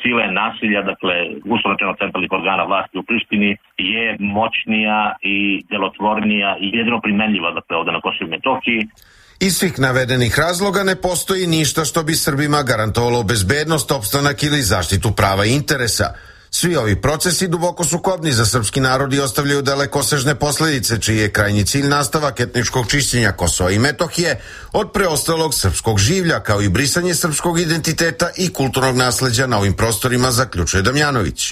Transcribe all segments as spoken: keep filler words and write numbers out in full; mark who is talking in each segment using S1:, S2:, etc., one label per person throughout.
S1: sile nasilja, dakle, uslovno centralnih organa vlasti u Prištini je moćnija i djelotvornija i jedino primenljiva, dakle, ovdje na Kosovu i Metohiji.
S2: Iz svih navedenih razloga ne postoji ništa što bi Srbima garantovalo bezbednost, opstanak ili zaštitu prava i interesa. Svi ovi procesi duboko su kobni za srpski narod i ostavljaju dalekosežne posledice, čiji je krajnji cilj nastavak etničkog čišćenja Kosova i Metohije od preostalog srpskog življa, kao i brisanje srpskog identiteta i kulturnog nasleđa na ovim prostorima, zaključuje Damjanović.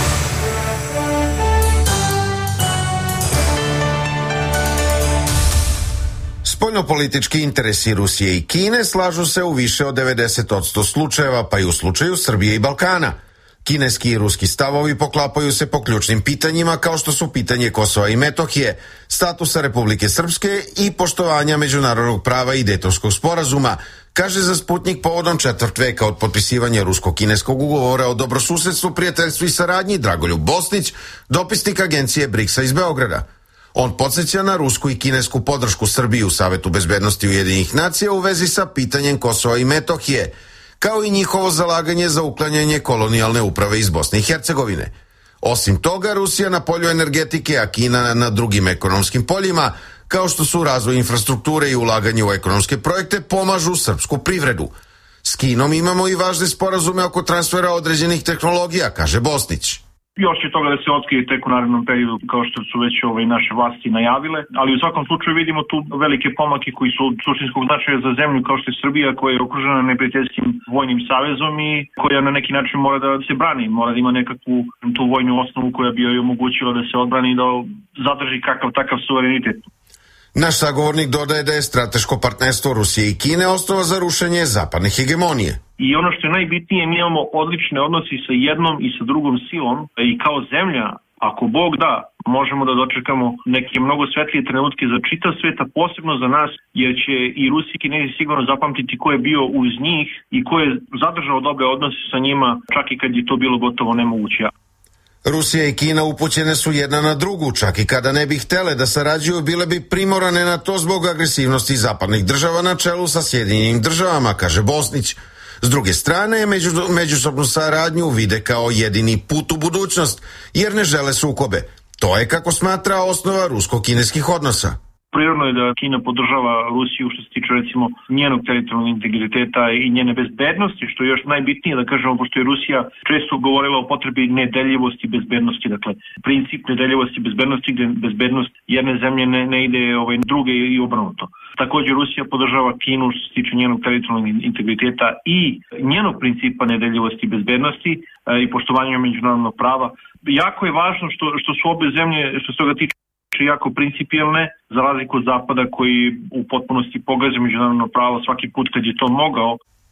S2: Spoljnopolitički interesi Rusije i Kine slažu se u više od devedeset posto slučajeva, pa i u slučaju Srbije i Balkana. Kineski i ruski stavovi poklapaju se po ključnim pitanjima kao što su pitanje Kosova i Metohije, statusa Republike Srpske i poštovanja međunarodnog prava i Dejtonskog sporazuma, kaže za Sputnik povodom četvrt veka od potpisivanja rusko-kineskog ugovora o dobrosusedstvu, prijateljstvu i saradnji Dragoljub Bosnić, dopisnik agencije Briksa iz Beograda. On podsjeća na rusku i kinesku podršku Srbiji u Savetu bezbednosti Ujedinjenih nacija u vezi sa pitanjem Kosova i Metohije, kao i njihovo zalaganje za uklanjanje kolonijalne uprave iz Bosne i Hercegovine. Osim toga, Rusija na polju energetike, a Kina na drugim ekonomskim poljima, kao što su razvoj infrastrukture i ulaganje u ekonomske projekte, pomažu srpsku privredu. S Kinom imamo i važne sporazume oko transfera određenih tehnologija, kaže Bosnić.
S3: Još će toga da se otkrije tek u narednom periodu, kao što su već ove naše vlasti najavile, ali u svakom slučaju vidimo tu velike pomake koji su od suštinskog značaja za zemlju kao što je Srbija, koja je okružena neprijateljskim vojnim savezom i koja na neki način mora da se brani, mora da ima nekakvu tu vojnu osnovu koja bi joj omogućila da se odbrani i da zadrži kakav takav suverenitet.
S2: Naš sagovornik dodaje da je strateško partnerstvo Rusije i Kine osnova za rušenje zapadne hegemonije.
S3: I ono što je najbitnije, mi imamo odlične odnosi sa jednom i sa drugom silom i kao zemlja, ako Bog da, možemo da dočekamo neke mnogo svetlije trenutke za čitav svet, a posebno za nas, jer će i Rusi i Kinezi sigurno zapamtiti ko je bio uz njih i ko je zadržao dobre odnose sa njima, čak i kad je to bilo gotovo nemoguće.
S2: Rusija i Kina upućene su jedna na drugu, čak i kada ne bi htele da sarađuju, bile bi primorane na to zbog agresivnosti zapadnih država na čelu sa Sjedinjenim državama, kaže Bosnić. S druge strane, među, međusobnu saradnju vide kao jedini put u budućnost, jer ne žele sukobe. To je, kako smatra, osnova rusko-kineskih odnosa.
S3: Prirodno je da Kina podržava Rusiju što se tiče recimo njenog teritorijalnog integriteta i njene bezbednosti, što je još najbitnije da kažemo, pošto je Rusija često govorila o potrebi nedeljivosti i bezbednosti, dakle princip nedeljivosti i bezbednosti gdje bezbednost jedne zemlje ne, ne ide ovaj, druge i obrnuto. Također Rusija podržava Kinu što se tiče njenog teritorijalnog integriteta i njenog principa nedeljivosti i bezbednosti e, i poštovanja međunarodnog prava. Jako je važno što, što su obe zemlje, što se toga tiče, jako principijelne, za razliku od Zapada koji u potpunosti pogađa međunarodno pravo svaki put kad je to mogao.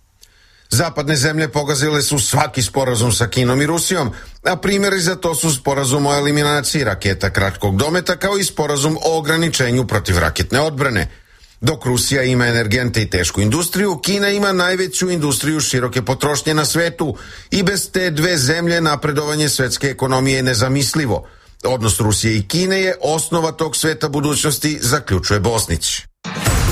S2: Zapadne zemlje pogazile su svaki sporazum sa Kinom i Rusijom, a primjeri za to su sporazum o eliminaciji raketa kratkog dometa, kao i sporazum o ograničenju protivraketne odbrane. Dok Rusija ima energente i tešku industriju, Kina ima najveću industriju široke potrošnje na svetu i bez te dve zemlje napredovanje svetske ekonomije je nezamislivo. Odnos Rusije i Kine je osnova tog sveta budućnosti, zaključuje Bosnić.